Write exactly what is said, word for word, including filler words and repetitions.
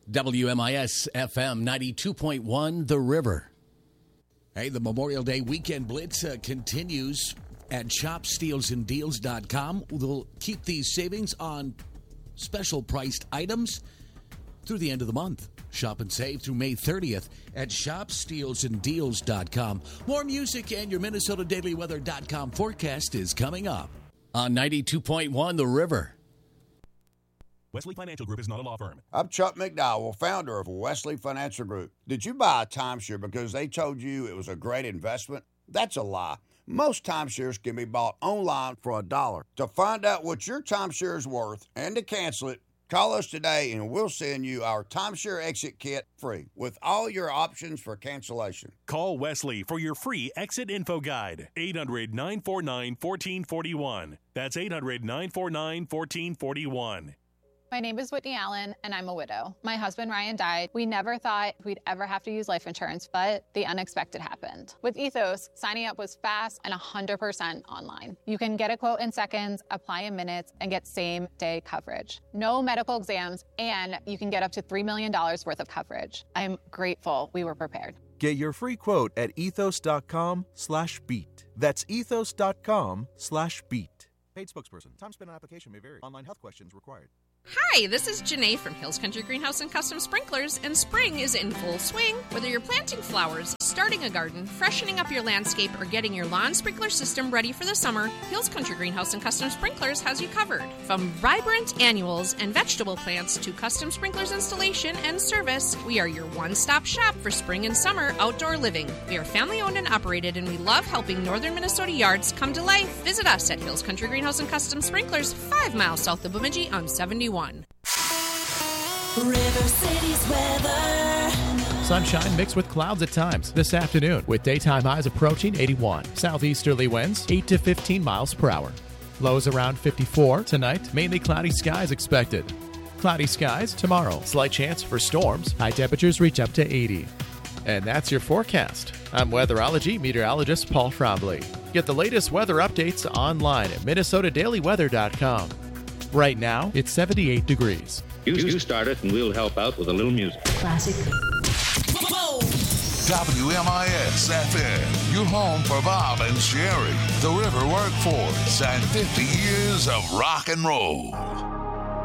W M I S F M ninety-two point one, The River. Hey, the Memorial Day Weekend Blitz uh, continues at shop steals and deals dot com. We'll keep these savings on special priced items through the end of the month. Shop and save through May thirtieth at shop steals and deals dot com. More music and your Minnesota Daily Weather dot com forecast is coming up on ninety-two point one, The River. Wesley Financial Group is not a law firm. I'm Chuck McDowell, founder of Wesley Financial Group. Did you buy a timeshare because they told you it was a great investment? That's a lie. Most timeshares can be bought online for a dollar. To find out what your timeshare is worth and to cancel it, call us today and we'll send you our timeshare exit kit free with all your options for cancellation. Call Wesley for your free exit info guide. eight hundred, nine four nine, one four four one. That's eight hundred, nine four nine, one four four one. My name is Whitney Allen, and I'm a widow. My husband, Ryan, died. We never thought we'd ever have to use life insurance, but the unexpected happened. With Ethos, signing up was fast and one hundred percent online. You can get a quote in seconds, apply in minutes, and get same-day coverage. No medical exams, and you can get up to three million dollars worth of coverage. I'm grateful we were prepared. Get your free quote at ethos.com slash beat. That's ethos.com slash beat. Paid spokesperson. Time spent on application may vary. Online health questions required. Hi, this is Janae from Hills Country Greenhouse and Custom Sprinklers, and spring is in full swing. Whether you're planting flowers, starting a garden, freshening up your landscape, or getting your lawn sprinkler system ready for the summer, Hills Country Greenhouse and Custom Sprinklers has you covered. From vibrant annuals and vegetable plants to custom sprinklers installation and service, we are your one-stop shop for spring and summer outdoor living. We are family-owned and operated, and we love helping northern Minnesota yards come to life. Visit us at Hills Country Greenhouse and Custom Sprinklers, five miles south of Bemidji on seventy-one. River City's weather. Sunshine mixed with clouds at times this afternoon, with daytime highs approaching eighty-one. Southeasterly winds eight to fifteen miles per hour. Lows around fifty-four tonight. Mainly cloudy skies expected. Cloudy skies tomorrow. Slight chance for storms. High temperatures reach up to eighty. And that's your forecast. I'm weatherology meteorologist Paul Frombley. Get the latest weather updates online at Minnesota Daily Weather dot com. Right now, it's seventy-eight degrees. You, you start it, and we'll help out with a little music. Classic. W M I S F M, your home for Bob and Sherry, the River Workforce, and fifty years of rock and roll.